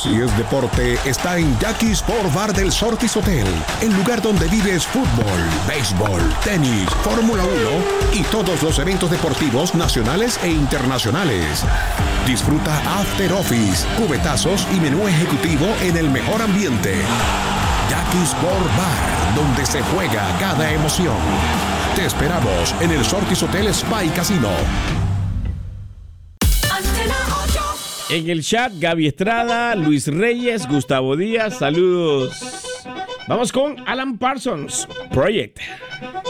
Si es deporte, está en Jackie Sport Bar del Sortis Hotel, el lugar donde vives fútbol, béisbol, tenis, Fórmula 1 y todos los eventos deportivos nacionales e internacionales. Disfruta After Office, cubetazos y menú ejecutivo en el mejor ambiente. Jackie Sport Bar, donde se juega cada emoción. Te esperamos en el Sortis Hotel Spa y Casino. En el chat, Gaby Estrada, Luis Reyes, Gustavo Díaz, saludos. Vamos con Alan Parsons, Project.